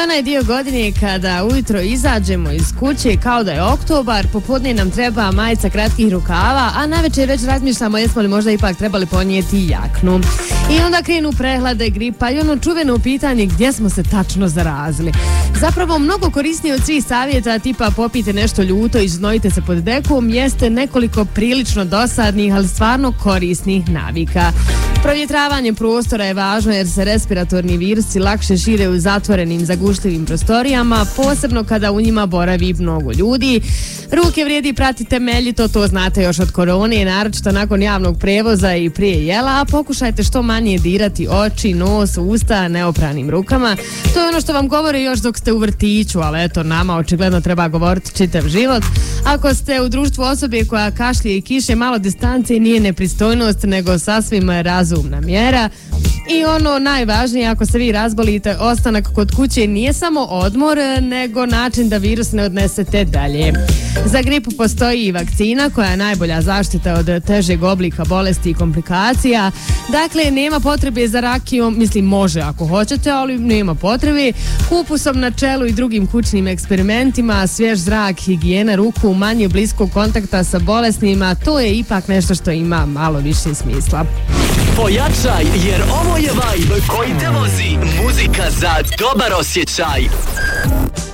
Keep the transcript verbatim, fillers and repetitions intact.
onaj dio godine kada ujutro izađemo iz kuće kao da je oktobar, popodne nam treba majica kratkih rukava, a navečer već razmišljamo jesmo li možda ipak trebali ponijeti jaknu. I onda krenu prehlade, gripa i ono čuveno pitanje gdje smo se tačno zarazili. Zapravo mnogo korisnije od svih savjeta tipa popijte nešto ljuto i znojite se pod dekom jeste nekoliko prilično dosadnih, ali stvarno korisnih navika. Provjetravanje prostora je važno jer se respiratorni virusi lakše šire u zatvorenim zagušljivim prostorijama, posebno kada u njima boravi mnogo ljudi. Ruke vrijedi prati temeljito, to znate još od korone, naročito nakon javnog prevoza i prije jela, a pokušajte što manje dirati oči, nos, usta neopranim rukama. To je ono što vam govore još dok ste u vrtiću, ali eto, nama očigledno treba govoriti čitav život. Ako ste u društvu osobe koja kašlje i kiše, malo distance nije nepristojnost, nego sasvim razumna mjera. I ono najvažnije, ako se vi razbolite, ostanak kod kuće nije samo odmor, nego način da virus ne odnesete dalje. Za gripu postoji i vakcina koja je najbolja zaštita od težeg oblika bolesti i komplikacija. Dakle, nema potrebe za rakijom, mislim može ako hoćete, ali nema potrebe. Kupusom na čelu i drugim kućnim eksperimentima, svjež zrak, higijena ruku, manje bliskog kontakta sa bolesnima, to je ipak nešto što ima malo više smisla. Pojačaj, jer ovo je vibe koji te vozi. Muzika za dobar osjećaj.